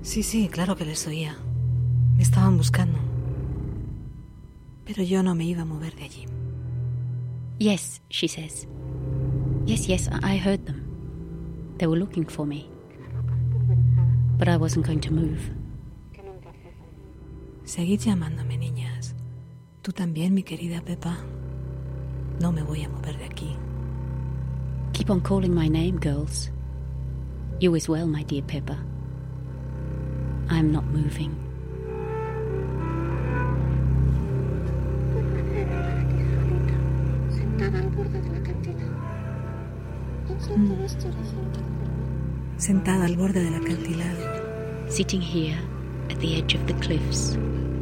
Sí, claro que les oía. Me estaban buscando. Pero yo no me iba a mover de allí. Yes, she says. Yes, I heard them. They were looking for me. But I wasn't going to move. Seguid llamándome, niñas. Tú también, mi querida Pepa. No me voy a mover de aquí. Keep on calling my name, girls. You as well, my dear Peppa. I'm not moving. Sentada al borde del acantilado. Sitting here at the edge of the cliffs.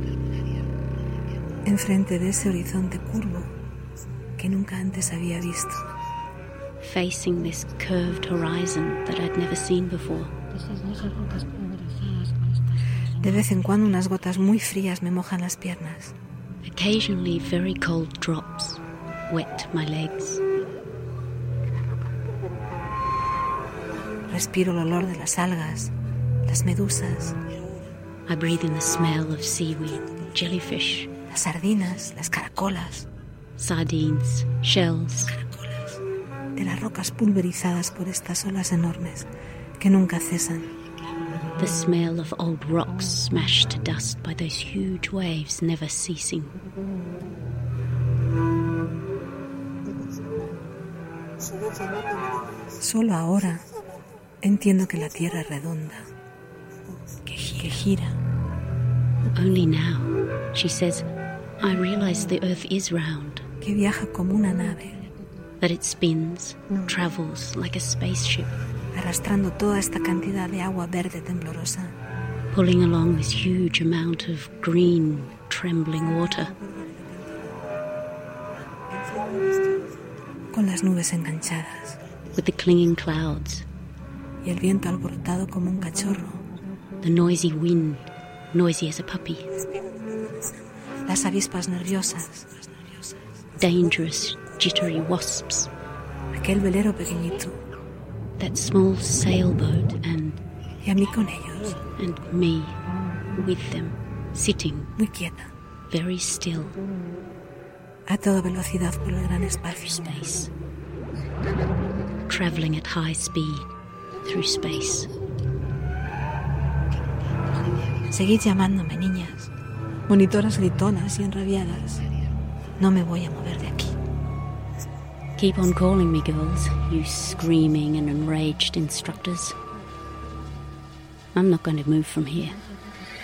Enfrente de ese horizonte curvo que nunca antes había visto. Facing this curved horizon that I'd never seen before. De vez en cuando unas gotas muy frías me mojan las piernas. Occasionally very cold drops wet my legs. Respiro el olor de las algas, las medusas. I breathe in the smell of seaweed, jellyfish, las sardinas, las caracolas. Sardines, shells. De las rocas pulverizadas por estas olas enormes que nunca cesan. The smell of old rocks smashed to dust by those huge waves never ceasing. Solo ahora entiendo que la tierra es redonda, que gira. Only now, she says, I realize the earth is round. Que viaja como una nave. That it spins, travels like a spaceship. Arrastrando toda esta cantidad de agua verde temblorosa. Pulling along this huge amount of green, trembling water. Con las nubes enganchadas. With the clinging clouds. Y el viento alborotado como un cachorro. The noisy wind, noisy as a puppy. Las avispas nerviosas. Dangerous, jittery wasps. Aquel velero pequeñito. That small sailboat and... Y a mí con ellos. And me, with them, sitting. Muy quieta. Very still. A toda velocidad por el gran espacio. Space. Traveling at high speed through space. Seguid llamándome, niñas. Monitoras gritonas y enrabiadas. No me voy a mover de aquí. Keep on calling me, girls, you screaming and enraged instructors. I'm not going to move from here.